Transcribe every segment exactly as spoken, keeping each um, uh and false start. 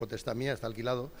protesta mía, está alquilado.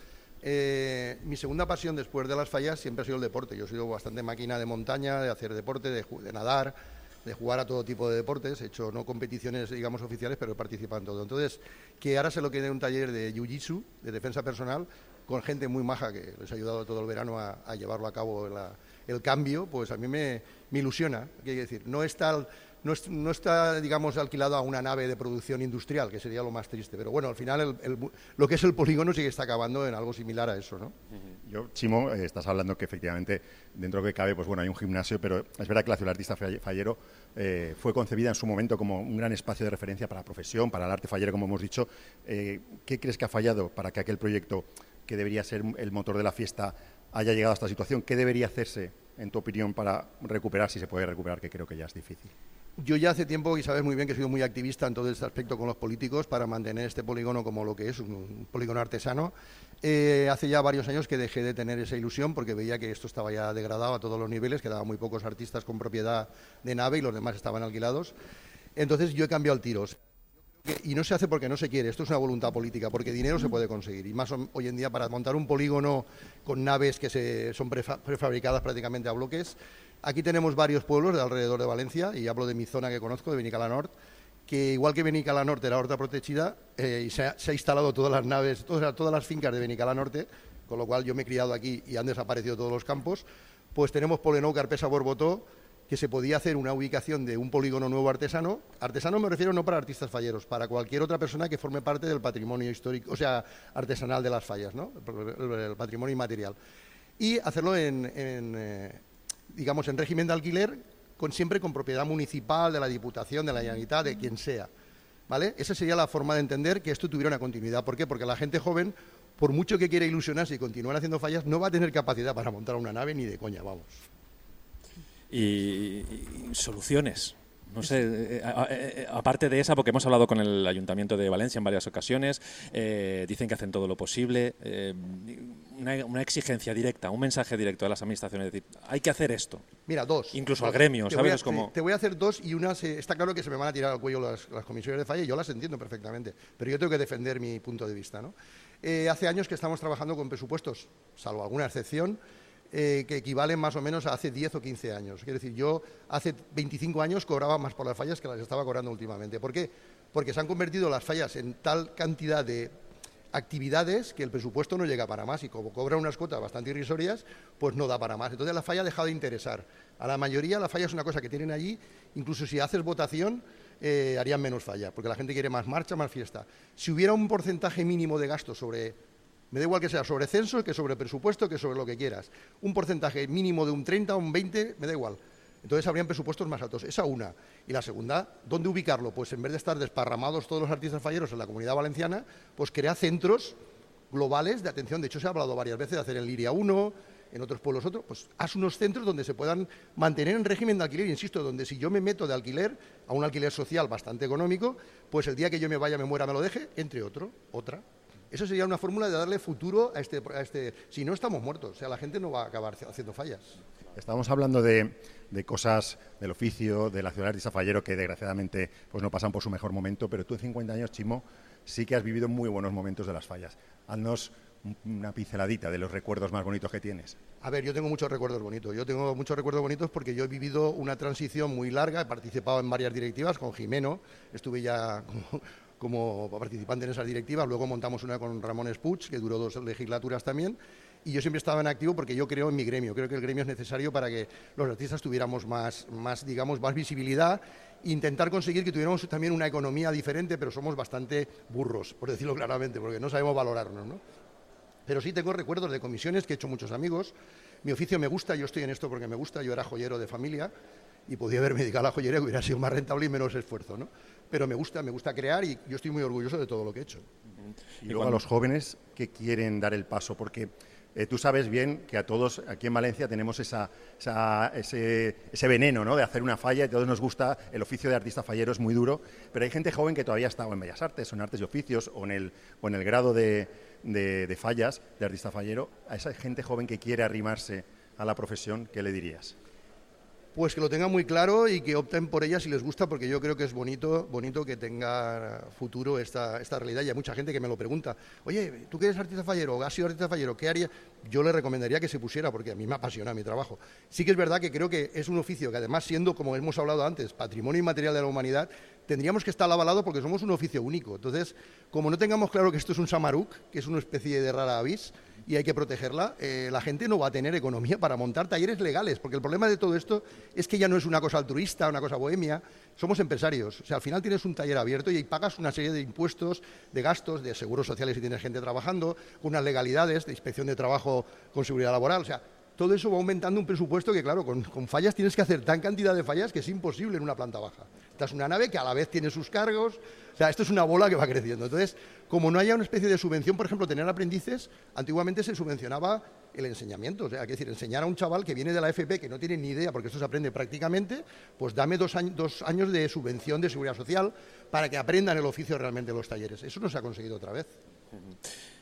Eh, mi segunda pasión después de las fallas siempre ha sido el deporte. Yo he sido bastante máquina de montaña, de hacer deporte, de, de nadar, de jugar a todo tipo de deportes. He hecho no competiciones, digamos, oficiales, pero he participado en todo. Entonces, que ahora se lo quede un taller de jiu-jitsu, de defensa personal, con gente muy maja que les ha ayudado todo el verano a, a llevarlo a cabo la, el cambio, pues a mí me, me ilusiona. Quiero decir, no está... No, es, no está, digamos, alquilado a una nave de producción industrial, que sería lo más triste. Pero bueno, al final el, el, lo que es el polígono sí que está acabando en algo similar a eso, ¿no? Yo, Chimo, eh, estás hablando que efectivamente dentro de lo que cabe, pues bueno, hay un gimnasio, pero es verdad que la ciudad artista fallero eh, fue concebida en su momento como un gran espacio de referencia para la profesión, para el arte fallero, como hemos dicho. Eh, ¿Qué crees que ha fallado para que aquel proyecto, que debería ser el motor de la fiesta, haya llegado a esta situación? ¿Qué debería hacerse, en tu opinión, para recuperar, si se puede recuperar, que creo que ya es difícil? Yo ya hace tiempo, y sabes muy bien que he sido muy activista en todo este aspecto con los políticos para mantener este polígono como lo que es, un, un polígono artesano. Eh, hace ya varios años que dejé de tener esa ilusión porque veía que esto estaba ya degradado a todos los niveles, quedaban muy pocos artistas con propiedad de nave y los demás estaban alquilados. Entonces yo he cambiado el tiro. Y no se hace porque no se quiere, esto es una voluntad política, porque dinero se puede conseguir. Y más hoy en día para montar un polígono con naves que se, son prefa prefabricadas prácticamente a bloques. Aquí tenemos varios pueblos de alrededor de Valencia, y hablo de mi zona que conozco, de Benicalá Nord, que igual que Benicalá Norte era horta protegida, eh, y se ha, se ha instalado todas las naves, todas, todas las fincas de Benicalá Norte, con lo cual yo me he criado aquí y han desaparecido todos los campos. Pues tenemos Poblenou, Carpesa, Borbotó, que se podía hacer una ubicación de un polígono nuevo artesano. Artesano me refiero no para artistas falleros, para cualquier otra persona que forme parte del patrimonio histórico, o sea, artesanal de las fallas, ¿no? El, el patrimonio inmaterial. Y hacerlo en, en eh, digamos, en régimen de alquiler, con, siempre con propiedad municipal, de la Diputación, de la Generalitat, de quien sea, ¿vale? Esa sería la forma de entender que esto tuviera una continuidad. ¿Por qué? Porque la gente joven, por mucho que quiera ilusionarse y continuar haciendo fallas, no va a tener capacidad para montar una nave ni de coña, vamos. Y, y soluciones. No sé, eh, a, eh, aparte de esa, porque hemos hablado con el Ayuntamiento de Valencia en varias ocasiones, eh, dicen que hacen todo lo posible, eh, una, una exigencia directa, un mensaje directo a las administraciones, es decir, hay que hacer esto. Mira, dos. Incluso dos. al gremio, te ¿sabes? Voy a, es como... te, te voy a hacer dos y una, se, está claro que se me van a tirar al cuello las, las comisiones de falla y yo las entiendo perfectamente, pero yo tengo que defender mi punto de vista, ¿no? Eh, hace años que estamos trabajando con presupuestos, salvo alguna excepción, Eh, que equivalen más o menos a hace diez o quince años. Quiero decir, yo hace veinticinco años cobraba más por las fallas que las estaba cobrando últimamente. ¿Por qué? Porque se han convertido las fallas en tal cantidad de actividades que el presupuesto no llega para más y como cobra unas cuotas bastante irrisorias, pues no da para más. Entonces la falla ha dejado de interesar. A la mayoría la falla es una cosa que tienen allí, incluso si haces votación eh, harían menos falla, porque la gente quiere más marcha, más fiesta. Si hubiera un porcentaje mínimo de gasto sobre... Me da igual que sea sobre censo, que sobre presupuesto, que sobre lo que quieras. Un porcentaje mínimo de un treinta o un veinte, me da igual. Entonces habrían presupuestos más altos. Esa una. Y la segunda, ¿dónde ubicarlo? Pues en vez de estar desparramados todos los artistas falleros en la Comunidad Valenciana, pues crea centros globales de atención. De hecho, se ha hablado varias veces de hacer en Liria uno, en otros pueblos otro. Pues haz unos centros donde se puedan mantener en régimen de alquiler. Insisto, donde si yo me meto de alquiler a un alquiler social bastante económico, pues el día que yo me vaya, me muera, me lo deje, entre otro, otra. Eso sería una fórmula de darle futuro a este, a este... Si no, estamos muertos. O sea, la gente no va a acabar haciendo fallas. Estamos hablando de, de cosas del oficio, de la ciudad artista fallero, que desgraciadamente pues no pasan por su mejor momento, pero tú en cincuenta años, Chimo, sí que has vivido muy buenos momentos de las fallas. Haznos una pinceladita de los recuerdos más bonitos que tienes. A ver, yo tengo muchos recuerdos bonitos. Yo tengo muchos recuerdos bonitos porque yo he vivido una transición muy larga, he participado en varias directivas, con Jimeno, estuve ya... como, como participante en esas directivas, luego montamos una con Ramón Espuig, que duró dos legislaturas también, y yo siempre estaba en activo porque yo creo en mi gremio, creo que el gremio es necesario para que los artistas tuviéramos más, más digamos, más visibilidad, e intentar conseguir que tuviéramos también una economía diferente, pero somos bastante burros, por decirlo claramente, porque no sabemos valorarnos, ¿no? Pero sí tengo recuerdos de comisiones que he hecho muchos amigos, mi oficio me gusta, yo estoy en esto porque me gusta, yo era joyero de familia, y podía haberme dedicado a la joyería, que hubiera sido más rentable y menos esfuerzo, ¿no? Pero me gusta, me gusta crear y yo estoy muy orgulloso de todo lo que he hecho. Y luego a los jóvenes que quieren dar el paso, porque eh, tú sabes bien que a todos aquí en Valencia tenemos esa, esa, ese, ese veneno, ¿no?, de hacer una falla, y a todos nos gusta, el oficio de artista fallero es muy duro, pero hay gente joven que todavía está o en Bellas Artes, o en Artes y Oficios, o en el, o en el grado de, de, de fallas, de artista fallero. A esa gente joven que quiere arrimarse a la profesión, ¿qué le dirías? pues que lo tengan muy claro y que opten por ella si les gusta, porque yo creo que es bonito bonito que tenga futuro esta, esta realidad. Y hay mucha gente que me lo pregunta, oye, ¿tú que eres artista fallero o has sido artista fallero, qué haría? Yo le recomendaría que se pusiera, porque a mí me apasiona mi trabajo. Sí que es verdad que creo que es un oficio que, además, siendo, como hemos hablado antes, patrimonio inmaterial de la humanidad, tendríamos que estar avalado porque somos un oficio único. Entonces, como no tengamos claro que esto es un samaruk, que es una especie de rara avis, y hay que protegerla, eh, la gente no va a tener economía para montar talleres legales, porque el problema de todo esto es que ya no es una cosa altruista, una cosa bohemia, somos empresarios. O sea, al final tienes un taller abierto y pagas una serie de impuestos, de gastos, de seguros sociales si tienes gente trabajando, unas legalidades de inspección de trabajo con seguridad laboral, o sea, todo eso va aumentando un presupuesto que, claro, con, con fallas tienes que hacer tan cantidad de fallas que es imposible en una planta baja. Esta es una nave que a la vez tiene sus cargos, o sea, esto es una bola que va creciendo. Entonces, como no haya una especie de subvención, por ejemplo, tener aprendices, antiguamente se subvencionaba el enseñamiento, o sea, es decir, enseñar a un chaval que viene de la F P, que no tiene ni idea, porque esto se aprende prácticamente, pues dame dos, años, dos años de subvención de seguridad social para que aprendan el oficio realmente en los talleres. Eso no se ha conseguido otra vez. Uh-huh.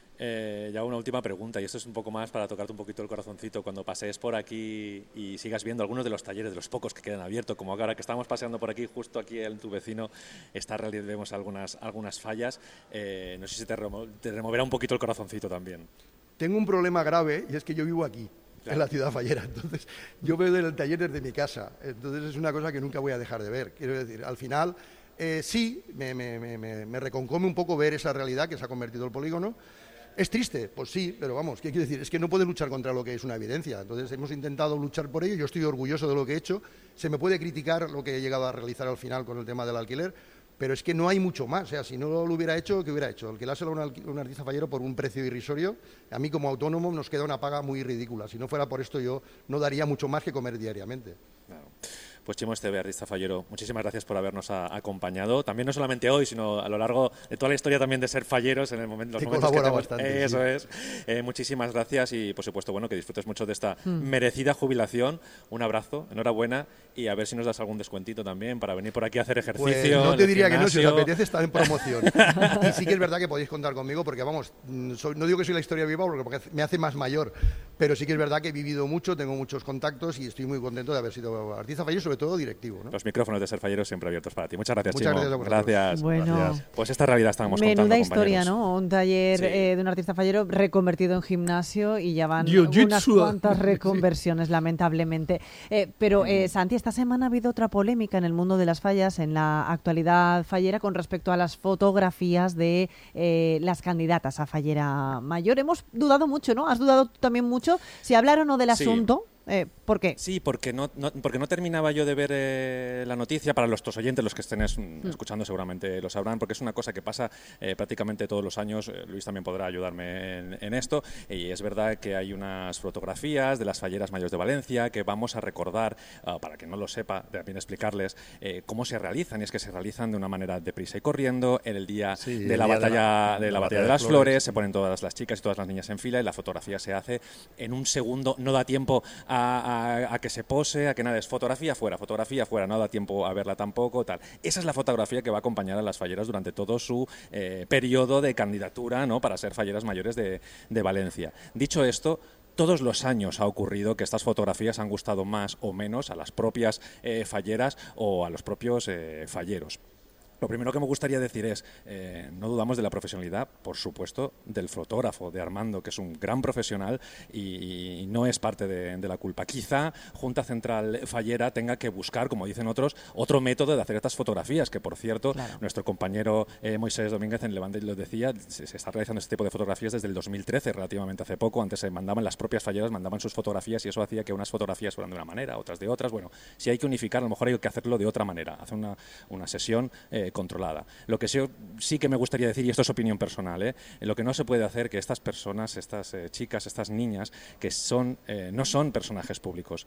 Eh, ya una última pregunta, y esto es un poco más para tocarte un poquito el corazoncito. Cuando pasees por aquí y sigas viendo algunos de los talleres, de los pocos que quedan abiertos, como ahora que estamos paseando por aquí, justo aquí en tu vecino, está, vemos algunas, algunas fallas, eh, no sé si te, remo te removerá un poquito el corazoncito también. Tengo un problema grave, y es que yo vivo aquí, claro, en la ciudad fallera, entonces yo veo el taller desde mi casa, entonces es una cosa que nunca voy a dejar de ver. Quiero decir, al final, eh, sí, me, me, me, me reconcome un poco ver esa realidad que se ha convertido el polígono. ¿Es triste? Pues sí, pero vamos, ¿qué quiero decir? Es que no puedes luchar contra lo que es una evidencia. Entonces hemos intentado luchar por ello, yo estoy orgulloso de lo que he hecho, se me puede criticar lo que he llegado a realizar al final con el tema del alquiler, pero es que no hay mucho más. O sea, si no lo hubiera hecho, ¿qué hubiera hecho? Alquilárselo a un, un artista fallero por un precio irrisorio, a mí como autónomo nos queda una paga muy ridícula. Si no fuera por esto yo no daría mucho más que comer diariamente. Claro. Pues Chimo Esteve, artista fallero, muchísimas gracias por habernos a, acompañado, también no solamente hoy, sino a lo largo de toda la historia también de ser falleros en el momento, los Te momentos que colabora tenemos. bastante, Eso sí. es. Eh, muchísimas gracias y, por supuesto, bueno, que disfrutes mucho de esta Mm. merecida jubilación. Un abrazo, enhorabuena, y a ver si nos das algún descuentito también para venir por aquí a hacer ejercicio. Pues no te en el diría que no, si os gimnasio. apetece estar en promoción. Y sí que es verdad que podéis contar conmigo porque, vamos, mm, soy- no digo que soy la historia viva porque me hace más mayor, pero sí que es verdad que he vivido mucho, tengo muchos contactos y estoy muy contento de haber sido artista fallero, sobre todo directivo, ¿no? Los micrófonos de Ser Falleros siempre abiertos para ti. Muchas gracias, Muchas Chimo. gracias a vosotros. Gracias. Bueno. Gracias. Pues esta realidad estábamos Menuda contando, historia, compañeros. ¿no? Un taller Sí. eh, de un artista fallero reconvertido en gimnasio y ya van Jiu-jitsu. unas cuantas reconversiones, lamentablemente. Eh, pero, eh, Santi, esta semana ha habido otra polémica en el mundo de las fallas, en la actualidad fallera, con respecto a las fotografías de eh, las candidatas a fallera mayor. Hemos dudado mucho, ¿no? ¿Has dudado tú también mucho si hablar o no del Sí. asunto? Eh, ¿Por qué? Sí, porque no, no- porque no terminaba yo de ver eh, la noticia. Para los oyentes, los que estén es- escuchando seguramente lo sabrán, porque es una cosa que pasa eh, prácticamente todos los años. Eh, Luis también podrá ayudarme en, en esto. Y es verdad que hay unas fotografías de las falleras mayores de Valencia que vamos a recordar, ah, para quien no lo sepa, también explicarles eh, cómo se realizan. Y es que se realizan de una manera deprisa y corriendo en el día Sí, de el la día de batalla la- de la batalla de las flores. Se ponen todas las chicas y todas las niñas en fila y la fotografía se hace en un segundo. No da tiempo a, a- a que se pose, a que nada, es fotografía fuera, fotografía fuera, no da tiempo a verla tampoco, tal. Esa es la fotografía que va a acompañar a las falleras durante todo su eh, periodo de candidatura, ¿no?, para ser falleras mayores de, de Valencia. Dicho esto, todos los años ha ocurrido que estas fotografías han gustado más o menos a las propias eh, falleras o a los propios eh, falleros. Lo primero que me gustaría decir es, eh, no dudamos de la profesionalidad, por supuesto, del fotógrafo, de Armando, que es un gran profesional y, y no es parte de, de la culpa. Quizá Junta Central Fallera tenga que buscar, como dicen otros, otro método de hacer estas fotografías, que por cierto, Claro. nuestro compañero eh, Moisés Domínguez en Levante lo decía, se, se está realizando este tipo de fotografías desde el dos mil trece, relativamente hace poco. Antes se mandaban, las propias falleras mandaban sus fotografías y eso hacía que unas fotografías fueran de una manera, otras de otras. Bueno, si hay que unificar, a lo mejor hay que hacerlo de otra manera, hacer una, una sesión eh, controlada. Lo que sí, sí que me gustaría decir, y esto es opinión personal, ¿eh? lo que no se puede hacer que estas personas, estas eh, chicas, estas niñas, que son eh, no son personajes públicos.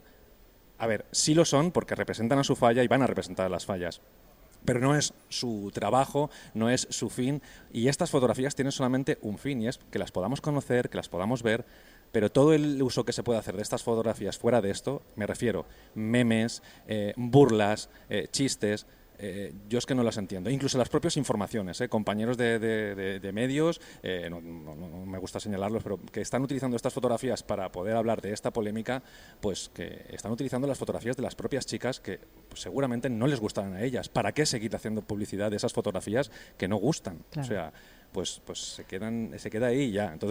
A ver, sí lo son porque representan a su falla y van a representar a las fallas. Pero no es su trabajo, no es su fin, y estas fotografías tienen solamente un fin, y es que las podamos conocer, que las podamos ver, pero todo el uso que se puede hacer de estas fotografías fuera de esto, me refiero, memes, eh, burlas, eh, chistes, eh, yo es que no las entiendo. Incluso las propias informaciones, ¿eh? Compañeros de, de, de, de medios, eh, no, no, no me gusta señalarlos, pero que están utilizando estas fotografías para poder hablar de esta polémica, pues que están utilizando las fotografías de las propias chicas que pues, seguramente no les gustarán a ellas. ¿Para qué seguir haciendo publicidad de esas fotografías que no gustan? Claro. O sea, pues, pues se quedan, se queda ahí ya. Entonces,